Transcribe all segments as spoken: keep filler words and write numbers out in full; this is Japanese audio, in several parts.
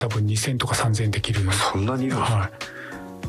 多分にせんとかさんぜんできる。 そんなにいるんですか？ はい、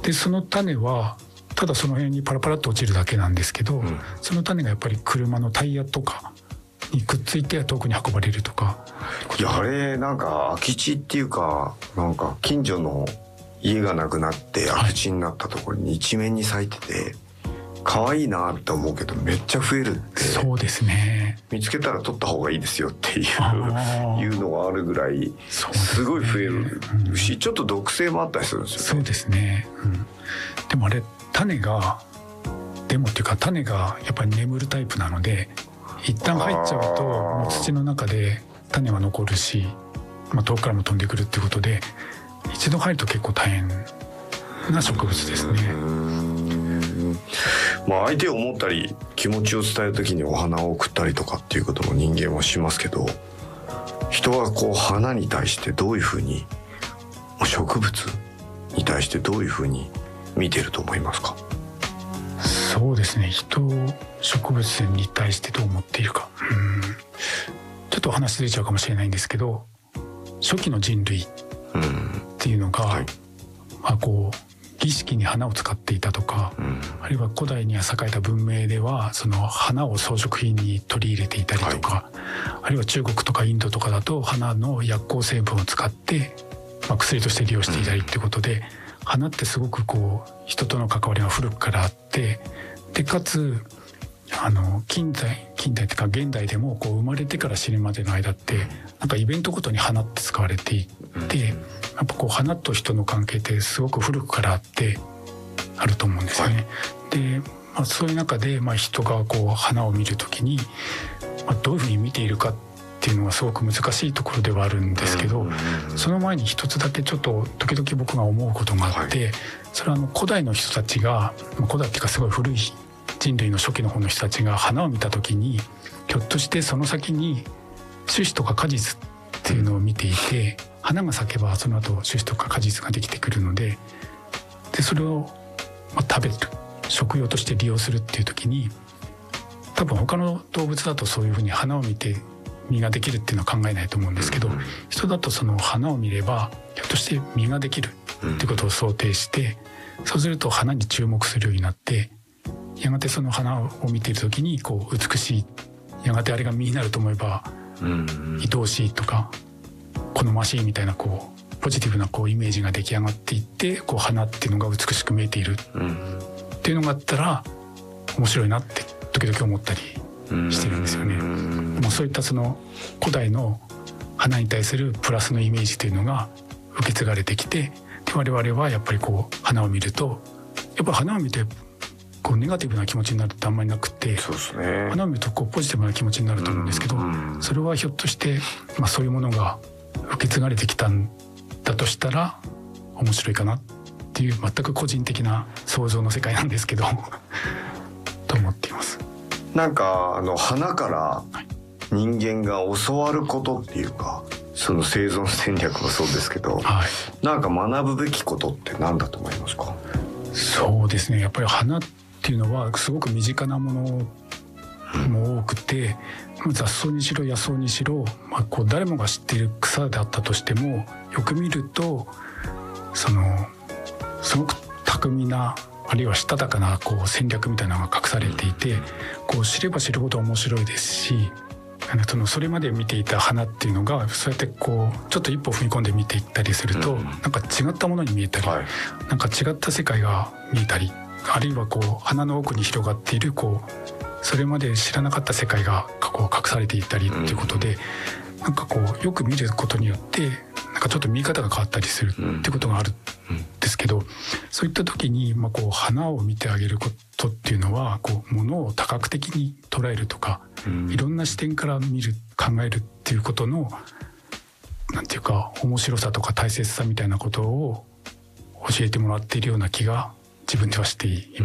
でその種はただその辺にパラパラっと落ちるだけなんですけど、うん、その種がやっぱり車のタイヤとかにくっついて遠くに運ばれるとか。 いやあれなんか空き地っていうかなんか近所の家がなくなって空き地になったところに一面に咲いてて可愛いなって思うけどめっちゃ増えるって。 そうですね。 見つけたら取った方がいいですよっていういうのがあるぐらいすごい増えるし、うん、ちょっと毒性もあったりするんですよね。 そうですね、うん、でもあれ種がでもっていうか種がやっぱり眠るタイプなので一旦入っちゃうともう土の中で種は残るし、まあ、遠くからも飛んでくるっていうことで一度入ると結構大変な植物ですね。うーん、まあ、相手を思ったり気持ちを伝える時にお花を贈ったりとかっていうことも人間はしますけど、人はこう花に対してどういうふうに植物に対してどういうふうに見てると思いますか？ そうですね、人植物に対してどう思っているか、うんちょっと話ずれちゃうかもしれないんですけど、初期の人類っていうのが、うんはいまあ、こう儀式に花を使っていたとか、うん、あるいは古代には栄えた文明ではその花を装飾品に取り入れていたりとか、はい、あるいは中国とかインドとかだと花の薬効成分を使って、まあ、薬として利用していたりっていうことで、うん、花ってすごくこう人との関わりが古くからあって、でかつあの近代近代っていうか現代でもこう生まれてから死ぬまでの間ってなんかイベントごとに花って使われていて、やっぱこう花と人の関係ってすごく古くからあってあると思うんですよね。はい、で、まあ、そういう中で、まあ、人がこう花を見るときに、まあ、どういうふうに見ているかっていうのはすごく難しいところではあるんですけど、その前に一つだけちょっと時々僕が思うことがあって、はい、それはあの古代の人たちが古代っていうかすごい古い人類の初期の方の人たちが花を見た時にひょっとしてその先に種子とか果実っていうのを見ていて、花が咲けばその後種子とか果実ができてくるので、でそれをまあ食べる食用として利用するっていう時に、多分他の動物だとそういうふうに花を見て実ができるっていうのは考えないと思うんですけど、人だとその花を見ればひょっとして実ができるっていうことを想定して、そうすると花に注目するようになって、やがてその花を見ている時にこう美しい、やがてあれが実になると思えば愛おしいとか好ましいみたいなこうポジティブなこうイメージが出来上がっていって、こう花っていうのが美しく見えているっていうのがあったら面白いなって時々思ったりしてるんですよね。もうそういったその古代の花に対するプラスのイメージというのが受け継がれてきて、で我々はやっぱりこう花を見ると、やっぱ花を見てこうネガティブな気持ちになるってあんまりなくて、 そうですね、 花を見るとこうポジティブな気持ちになると思うんですけど、それはひょっとして、まあ、そういうものが受け継がれてきたんだとしたら面白いかなっていう全く個人的な想像の世界なんですけどと思っています。 なんかあの花から人間が教わることっていうか、その生存戦略もそうですけど、はい、なんか学ぶべきことって何だと思いますか？ そうですね、やっぱり花っていうのはすごく身近なものも多くて、雑草にしろ野草にしろ、まあ、こう誰もが知っている草であったとしても、よく見るとそのすごく巧みな、あるいはしたたかなこう戦略みたいなのが隠されていて、こう知れば知るほど面白いですし、そのそれまで見ていた花っていうのがそうやってこうちょっと一歩踏み込んで見ていったりすると、なんか違ったものに見えたり、はい、なんか違った世界が見えたり、あるいはこう花の奥に広がっているこうそれまで知らなかった世界がこう隠されていたりっていうことで、なんかこうよく見ることによってなんかちょっと見え方が変わったりするってことがあるんですけど、そういった時にまあこう花を見てあげることっていうのは、こう物を多角的に捉えるとか、いろんな視点から見る考えるっていうことのなんていうか面白さとか大切さみたいなことを教えてもらっているような気が自分ではしています。